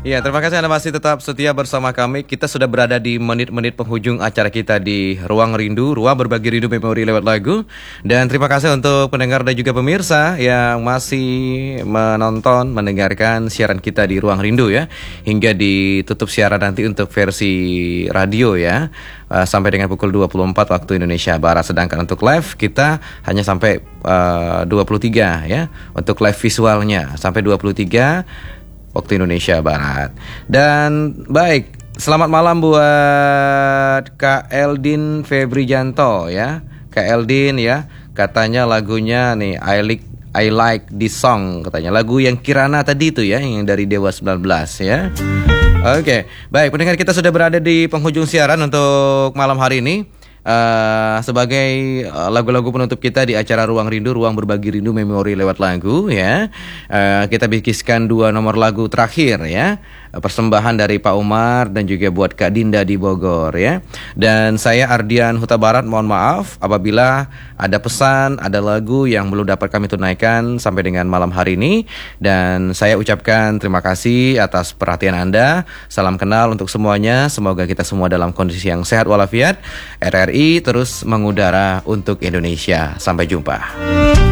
Ya, terima kasih Anda masih tetap setia bersama kami. Kita sudah berada di menit-menit penghujung acara kita di Ruang Rindu, Ruang Berbagi Rindu Memori lewat lagu. Dan terima kasih untuk pendengar dan juga pemirsa yang masih menonton, mendengarkan siaran kita di Ruang Rindu ya. Hingga ditutup siaran nanti untuk versi radio ya. Sampai dengan pukul 24 waktu Indonesia Barat. Sedangkan untuk live kita hanya sampai 23 ya. Untuk live visualnya sampai 23 waktu Indonesia Barat. Dan baik, selamat malam buat Kak Eldin Febrijanto ya. Kak Eldin ya, katanya lagunya nih I like this song katanya. Lagu yang Kirana tadi itu ya, yang dari Dewa 19 ya. Oke, baik, pendengar kita sudah berada di penghujung siaran untuk malam hari ini. Sebagai lagu-lagu penutup kita di acara Ruang Rindu, Ruang Berbagi Rindu Memori lewat lagu ya. Kita bikiskan 2 nomor lagu terakhir ya. Persembahan dari Pak Umar dan juga buat Kak Dinda di Bogor ya. Dan saya Ardian Huta Barat mohon maaf apabila ada pesan, ada lagu yang belum dapat kami tunaikan sampai dengan malam hari ini. Dan saya ucapkan terima kasih atas perhatian Anda. Salam kenal untuk semuanya. Semoga kita semua dalam kondisi yang sehat walafiat. RRI terus mengudara untuk Indonesia. Sampai jumpa.